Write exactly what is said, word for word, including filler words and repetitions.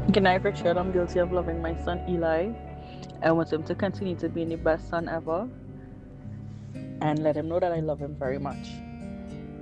Can I, Richard, I'm guilty of loving my son Eli. I want him to continue to be the best son ever and let him know that I love him very much.